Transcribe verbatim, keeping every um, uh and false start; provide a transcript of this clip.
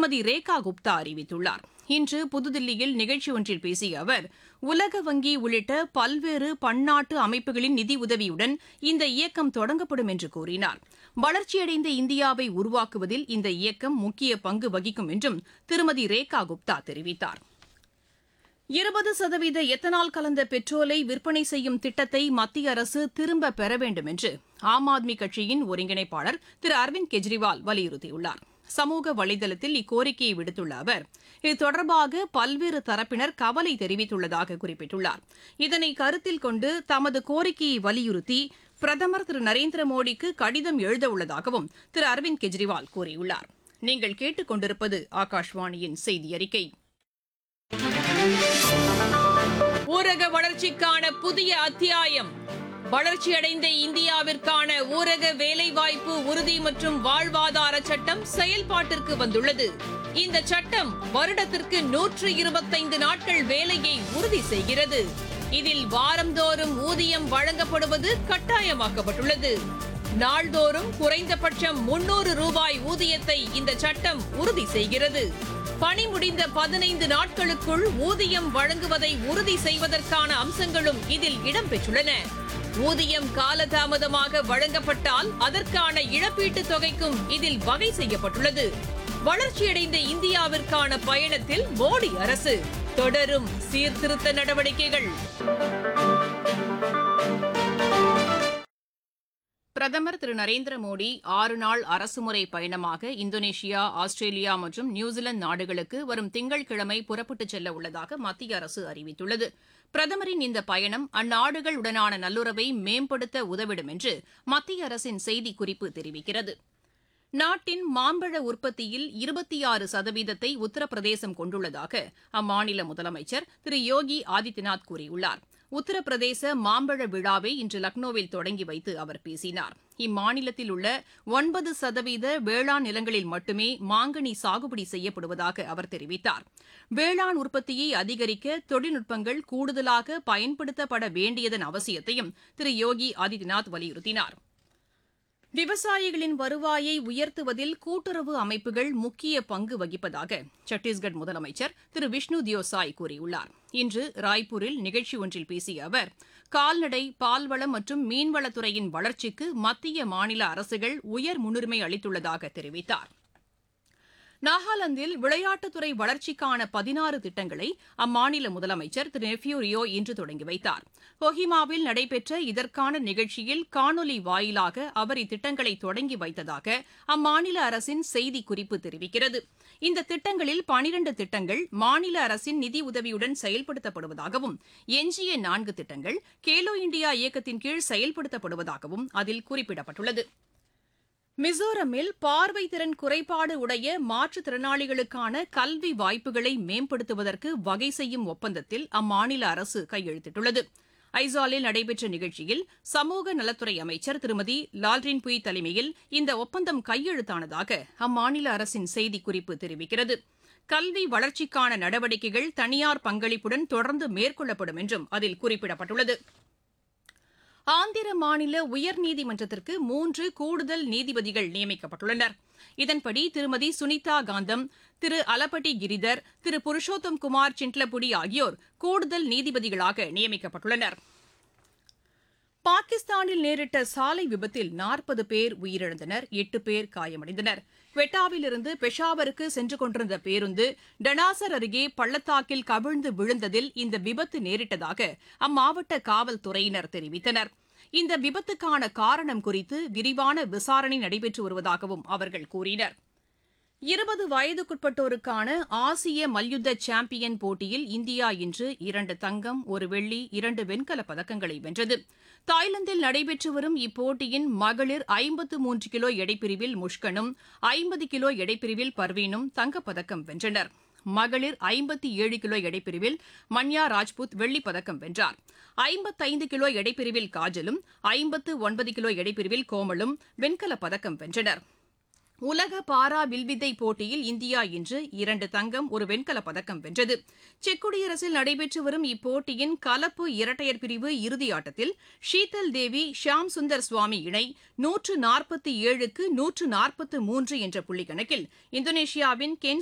திருமதி ரேகா குப்தா அறிவித்துள்ளார். இன்று புதுதில்லியில் நிகழ்ச்சி ஒன்றில் பேசிய அவர், உலக வங்கி உள்ளிட்ட பல்வேறு பன்னாட்டு அமைப்புகளின் நிதியுதவியுடன் இந்த இயக்கம் தொடங்கப்படும் என்று கூறினார். வளர்ச்சியடைந்த இந்தியாவை உருவாக்குவதில் இந்த இயக்கம் முக்கிய பங்கு வகிக்கும் என்றும் திருமதி ரேகா குப்தா தெரிவித்தார். இருபது சதவீத எத்தனால் கலந்த பெட்ரோலை விற்பனை செய்யும் திட்டத்தை மத்திய அரசு திரும்பப் பெற வேண்டும் என்று ஆம் ஆத்மி கட்சியின் ஒருங்கிணைப்பாளர் திரு அரவிந்த் கெஜ்ரிவால் வலியுறுத்தியுள்ளார். சமூக வலைதளத்தில் இக்கோரிக்கையை விடுத்துள்ள அவர், இது தொடர்பாக பல்வேறு தரப்பினர் கவலை தெரிவித்துள்ளதாக குறிப்பிட்டுள்ளார். இதனை கருத்தில் கொண்டு தமது கோரிக்கையை வலியுறுத்தி பிரதமர் திரு நரேந்திர மோடிக்கு கடிதம் எழுதவுள்ளதாகவும் திரு அரவிந்த் கெஜ்ரிவால் கூறியுள்ளார். நீங்கள் கேட்டுக் கொண்டிருப்பது ஆகாஷ்வாணியின் செய்தி அறிக்கை. ஊரக வளர்ச்சிக்கான புதிய அத்தியாயம். வளர்ச்சியடைந்த இந்தியாவிற்கான ஊரக வேலைவாய்ப்பு உறுதி மற்றும் வாழ்வாதார சட்டம் செயல்பாட்டிற்கு வந்துள்ளது. இந்த சட்டம் வருடத்திற்கு நூற்று இருபத்தைந்து நாட்கள் வேலையை உறுதி செய்கிறது. இதில் வாரந்தோறும் ஊதியம் வழங்கப்படுவது கட்டாயமாக்கப்பட்டுள்ளது. நாள்தோறும் குறைந்தபட்சம் முன்னூறு ரூபாய் ஊதியத்தை இந்த சட்டம் உறுதி செய்கிறது. பணி முடிந்த பதினைந்து நாட்களுக்குள் ஊதியம் வழங்குவதை உறுதி செய்வதற்கான அம்சங்களும் இதில் இடம்பெற்றுள்ளன. ஊதியம் காலதாமதமாக வழங்கப்பட்டால் அதற்கான இழப்பீட்டுத் தொகைக்கும் இதில் வகை செய்யப்பட்டுள்ளது. வளர்ச்சியடைந்த இந்தியாவிற்கான பயணத்தில் மோடி அரசு தொடரும் சீர்திருத்த நடவடிக்கைகள். பிரதமர் திரு நரேந்திர மோடி ஆறு நாள் அரசுமுறை பயணமாக இந்தோனேஷியா, ஆஸ்திரேலியா மற்றும் நியூசிலாந்து நாடுகளுக்கு வரும் திங்கட்கிழமை புறப்பட்டுச் செல்ல உள்ளதாக மத்திய அரசு அறிவித்துள்ளது. பிரதமரின் இந்த பயணம் அந்நாடுகளுடனான நல்லுறவை மேம்படுத்த உதவிடும் என்று மத்திய அரசின் செய்திக்குறிப்பு தெரிவிக்கிறது. நாட்டின் மாம்பழ உற்பத்தியில் இருபத்தி ஆறு சதவீதத்தை உத்தரப்பிரதேசம் கொண்டுள்ளதாக அம்மாநில முதலமைச்சர் திரு யோகி ஆதித்யநாத் கூறியுள்ளார். உத்தரப்பிரதேச மாம்பழ விழாவை இன்று லக்னோவில் தொடங்கி வைத்து அவர் பேசினார். இம்மாநிலத்தில் உள்ள ஒன்பது சதவீத வேளாண் நிலங்களில் மட்டுமே மாங்கனி சாகுபடி செய்யப்படுவதாக அவர் தெரிவித்தார். வேளாண் உற்பத்தியை அதிகரிக்க தொழில்நுட்பங்கள் கூடுதலாக பயன்படுத்தப்பட வேண்டியதன் அவசியத்தையும் திரு யோகி ஆதித்யநாத் வலியுறுத்தினார். விவசாயிகளின் வருவாயை உயர்த்துவதில் கூட்டுறவு அமைப்புகள் முக்கிய பங்கு வகிப்பதாக சத்தீஸ்கர் முதலமைச்சர் திரு விஷ்ணு தியோசாய் கூறியுள்ளார். இன்று ராய்ப்பூரில் நிகழ்ச்சி ஒன்றில் பேசிய அவர், கால்நடை, பால்வளம் மற்றும் மீன்வளத்துறையின் வளர்ச்சிக்கு மத்திய மாநில அரசுகள் உயர் முன்னுரிமை அளித்துள்ளதாக தெரிவித்தார். நாகாலாந்தில் விளையாட்டுத்துறை வளர்ச்சிக்கான பதினாறு திட்டங்களை அம்மாநில முதலமைச்சர் திரு நெஃப்யூ ரியோ இன்று தொடங்கி வைத்தார். கொஹிமாவில் நடைபெற்ற இதற்கான நிகழ்ச்சியில் காணொலி வாயிலாக அவர் இத்திட்டங்களை தொடங்கி வைத்ததாக அம்மாநில அரசின் செய்திக்குறிப்பு தெரிவிக்கிறது. இந்த திட்டங்களில் பனிரண்டு திட்டங்கள் மாநில அரசின் நிதி உதவியுடன் செயல்படுத்தப்படுவதாகவும், எஞ்சிய நான்கு திட்டங்கள் கேலோ இண்டியா இயக்கத்தின் கீழ் செயல்படுத்தப்படுவதாகவும் அதில் குறிப்பிடப்பட்டுள்ளது. மிசோரமில் பார்வை திறன் குறைபாடு உடைய மாற்றுத்திறனாளிகளுக்கான கல்வி வாய்ப்புகளை மேம்படுத்துவதற்கு வகை செய்யும் ஒப்பந்தத்தில் அம்மாநில அரசு கையெழுத்திட்டுள்ளது. ஐசாலில் நடைபெற்ற நிகழ்ச்சியில் சமூக நலத்துறை அமைச்சர் திருமதி லால்ரின்புய் தலைமையில் இந்த ஒப்பந்தம் கையெழுத்தானதாக அம்மாநில அரசின் செய்திக்குறிப்பு தெரிவிக்கிறது. கல்வி வளர்ச்சிக்கான நடவடிக்கைகள் தனியார் பங்களிப்புடன் தொடர்ந்து மேற்கொள்ளப்படும் என்றும் அதில் குறிப்பிடப்பட்டுள்ளது. ஆந்திர மாநில உயர்நீதிமன்றத்திற்கு மூன்று கூடுதல் நீதிபதிகள் நியமிக்கப்பட்டுள்ளனர். இதன்படி திருமதி சுனிதா காந்தம், திரு அலப்பட்டி கிரிதர், திரு புருஷோத்தம் குமார் சின்ட்லபுடி ஆகியோர் கூடுதல் நீதிபதிகளாக நியமிக்கப்பட்டுள்ளனர். பாகிஸ்தானில் நேரிட்ட சாலை விபத்தில் நாற்பது பேர் உயிரிழந்தனர், எட்டு பேர் காயமடைந்தனர். குவெட்டாவிலிருந்து பெஷாவருக்கு சென்று கொண்டிருந்த பேருந்து டனாசர் அருகே பள்ளத்தாக்கில் கவிழ்ந்து விழுந்ததில் இந்த விபத்து நேரிட்டதாக அம்மாவட்ட காவல்துறையினர் தெரிவித்தனர். இந்த விபத்துக்கான காரணம் குறித்து விரிவான விசாரணை நடைபெற்று வருவதாகவும் அவர்கள் கூறினர். இருபது வயதுக்குட்பட்டோருக்கான ஆசிய மல்யுத்த சாம்பியன் போட்டியில் இந்தியா இன்று இரண்டு தங்கம், ஒரு வெள்ளி, இரண்டு வெண்கலப் பதக்கங்களை வென்றது. தாய்லாந்தில் நடைபெற்று வரும் இப்போட்டியின் மகளிர் ஐம்பத்து மூன்று கிலோ எடைப்பிரிவில் முஷ்கனும், ஐம்பது கிலோ எடைப்பிரிவில் பர்வீனும் தங்கப்பதக்கம் வென்றனர். மகளிர் ஐம்பத்தி ஏழு கிலோ எடைப்பிரிவில் மன்யா ராஜ்புத் வெள்ளிப் பதக்கம் வென்றார். ஐம்பத்தைந்து கிலோ எடைப்பிரிவில் காஜலும், ஐம்பத்து ஒன்பது கிலோ எடைப்பிரிவில் கோமலும் வெண்கலப் பதக்கம் வென்றனர். உலக பாரா வில்வித்தை போட்டியில் இந்தியா இன்று இரண்டு தங்கம், ஒரு வெண்கலப் பதக்கம் வென்றது. செக் குடியரசில் நடைபெற்று வரும் இப்போட்டியின் கலப்பு இரட்டையர் பிரிவு இறுதியாட்டத்தில் ஷீதல் தேவி, ஷியாம் சுந்தர் சுவாமி இணை நூற்று நாற்பத்தி ஏழுக்கு நூற்று நாற்பத்து மூன்று என்ற புள்ளிக்கணக்கில் இந்தோனேஷியாவின் கென்